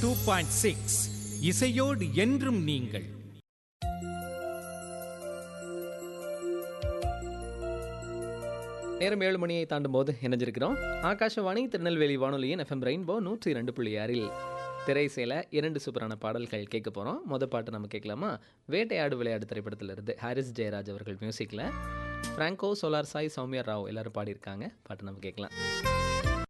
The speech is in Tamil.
102.6 இசையோடு என்றும் நீங்கள். நேரம் 7 மணியை தாண்டும் போது இணைஞ்சிருக்கிறோம். ஆகாஷவாணி திருநெல்வேலி வானொலியின் FM ரெயின்போ 102.6 திரைசையில் 2 சூப்பரான பாடல்கள் கேட்க போகிறோம். பாட்டு நம்ம கேட்கலாமா? வேட்டையாடு விளையாடு திரைப்படத்திலிருந்து ஹாரிஸ் ஜெயராஜ் அவர்கள் மியூசிக்கில் ஃப்ராங்கோ, சோலார் சாய், சௌமியா ராவ் எல்லாரும் பாடியிருக்காங்க. பாட்டு நம்ம கேட்கலாம்.